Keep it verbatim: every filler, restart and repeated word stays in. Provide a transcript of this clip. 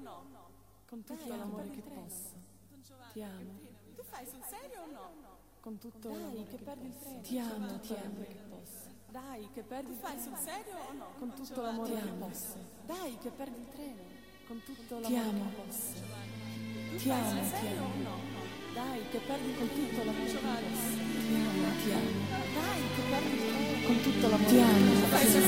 Con tutto l'amore che posso. Ti amo. Tu fai sul serio o no? Con tutto Dai, l'amore che perdi il treno. Ti amo, ti amo che posso. Dai, che perdi il treno. Tu fai sul serio o no? Con tutto l'amore che posso. Dai, che perdi il treno. Con tutto Ti l'amore amo. che posso. Tu Ti fai amo, sul ti serio amo. o no? Dai, che perdi Con tutto l'amore che posso. Ti amo, ti amo. Dai, che perdi il treno. Con tutto l'amore Ti che amo. posso.